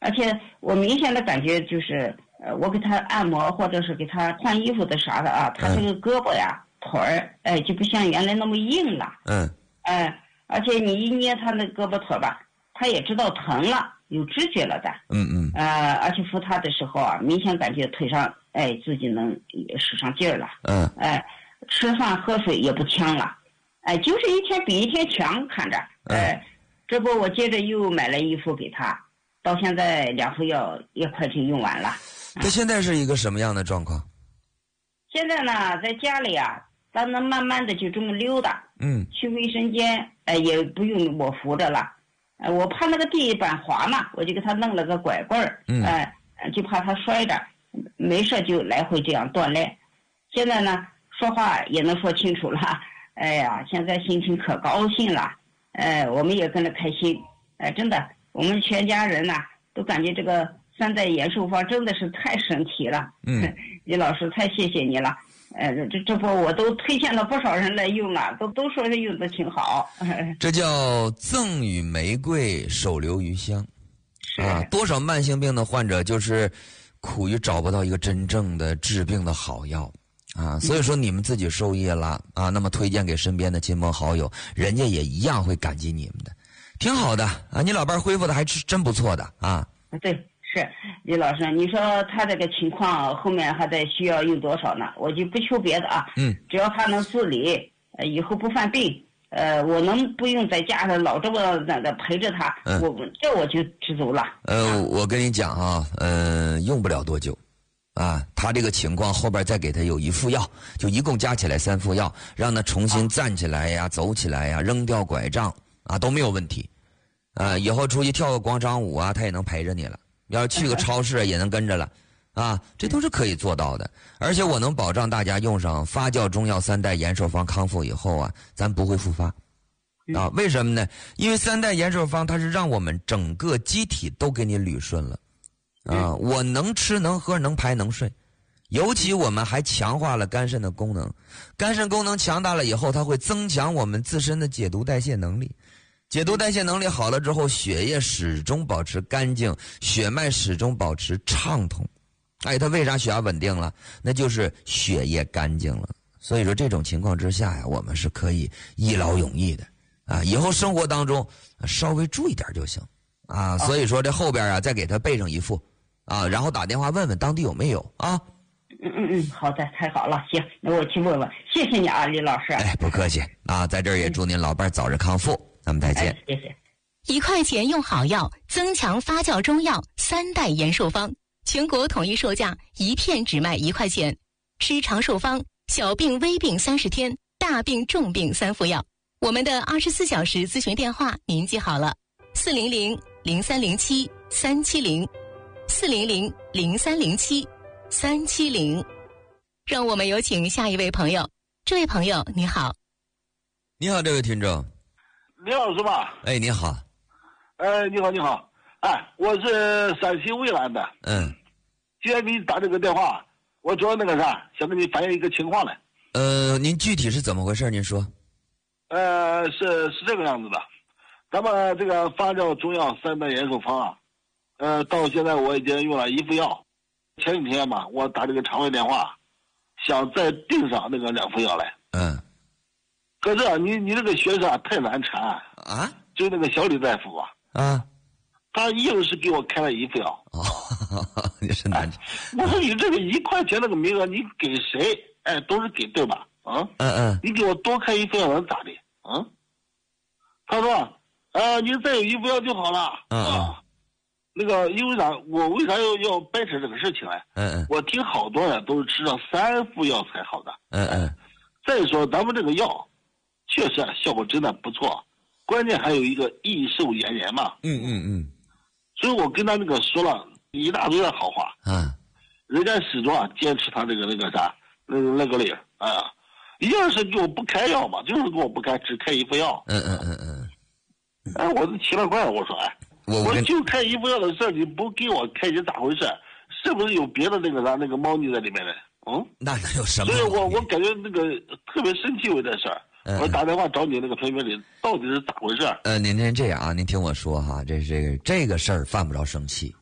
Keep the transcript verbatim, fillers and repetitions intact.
而且我明显的感觉就是，呃，我给他按摩或者是给他换衣服的啥的啊，他这个胳膊呀、腿儿，哎，就不像原来那么硬了。 嗯。 哎，而且你一捏他的胳膊腿吧，他也知道疼了，有知觉了的。 嗯嗯。 呃，而且扶他的时候啊，明显感觉腿上，哎，自己能使上劲儿了。 嗯。 哎，吃饭喝水也不呛了，哎，就是一天比一天强，看着。哎，嗯、这不我接着又买了一副给他。到现在两副药也快就用完了。 他现在是一个什么样的状况？ 现在呢，在家里啊，他能慢慢的就这么溜达。 嗯。 去卫生间，哎，也不用我扶着了。呃，我怕那个地板滑嘛，我就给他弄了个拐棍儿。 嗯。 哎、呃，就怕他摔着，没事就来回这样锻炼。现在呢，说话也能说清楚了。哎呀，现在心情可高兴了。哎，我们也跟着开心。哎，真的。我们全家人呐、啊，都感觉这个三代延寿方真的是太神奇了。 嗯， 李老师太谢谢你了。呃，这这不我都推荐了不少人来用了，都都说是用的挺好。 这叫赠与玫瑰，手留余香。啊，多少慢性病的患者就是苦于找不到一个真正的治病的好药啊，所以说你们自己受益了啊，那么推荐给身边的亲朋好友，人家也一样会感激你们的。挺好的啊，你老伴恢复的还是真不错的啊。 对，是李老师，你说他这个情况后面还得需要用多少呢？我就不求别的啊， 嗯， 只要他能自理，呃，以后不犯病，呃，我能不用在家里老这么那个陪着他，嗯、我这我就知足了。 呃，我跟你讲啊，呃，用不了多久，啊，他这个情况后边再给他有一副药，就一共加起来三副药，让他重新站起来呀、走起来呀、扔掉拐杖啊都没有问题。啊，以后出去跳个广场舞啊，他也能陪着你了。要是去个超市也能跟着了，啊，这都是可以做到的。而且我能保障大家用上发酵中药三代延寿方康复以后啊，咱不会复发。啊，为什么呢？因为三代延寿方它是让我们整个机体都给你捋顺了。啊，我能吃能喝能排能睡。尤其我们还强化了肝肾的功能，肝肾功能强大了以后，它会增强我们自身的解毒代谢能力。解毒代谢能力好了之后，血液始终保持干净，血脉始终保持畅通。哎，它为啥血压稳定了？那就是血液干净了。所以说这种情况之下呀，我们是可以一劳永逸的啊。以后生活当中稍微注意点就行啊。所以说这后边啊，再给他备上一副啊，然后打电话问问当地有没有啊。 嗯嗯嗯，好的，太好了，行，那我去问问。谢谢你啊，李老师。 哎，不客气啊，在这儿也祝您老伴早日康复。咱们再见、 哎、谢谢。 一块钱用好药，增强发酵中药三代延寿方，全国统一售价一片只卖一块钱。吃长寿方，小病微病三十天，大病重病三副药。我们的二十四小时咨询电话您记好了：四零零零三零七三七零，四零零零三零七三七零。让我们有请下一位朋友。这位朋友你好。 你好，这位听众。 李老师吧？ 哎，你好。 哎，你好，你好。哎，我是陕西渭南的。 嗯。 今天给你打这个电话，我主要那个啥，想跟你反映一个情况来。 呃，您具体是怎么回事？您说。 呃，是是这个样子的，咱们这个发酵中药三代延寿方啊，呃，到现在我已经用了一副药。前几天嘛，我打这个肠胃电话，想再订上那个两副药来。 嗯。 可是啊，你你这个学生啊太难缠啊！ 就那个小李大夫啊， 啊， 他硬是给我开了一副药。 哦，你是难缠。 我说你这个一块钱那个名额，你给谁？哎，都是给对吧？啊， 嗯嗯， 你给我多开一副药能咋的？啊，他说，呃，你再有一副药就好了。 嗯嗯。 啊，那个因为啥？我为啥要要掰扯这个事情呢？ 嗯嗯。 我听好多人都是吃上三副药才好的。 嗯嗯。 再说咱们这个药。确实效果真的不错，关键还有一个益寿延年嘛。 嗯嗯嗯。 所以我跟他那个说了一大堆的好话。 嗯。 人家始终啊坚持他这个那个啥那个那个理啊，要是给我不开药嘛，就是给我不开，只开一副药。 嗯嗯嗯嗯。 哎，我都奇了怪了，我说哎， 我我就开一副药的事，你不给我开，你咋回事？是不是有别的那个啥那个猫腻在里面呢？嗯。 那能有什么？ 所以我我感觉那个特别生气为这事儿。我打电话找你那个评评理，到底是咋回事？ 呃，您您这样啊，您听我说哈，这这个这个事儿犯不着生气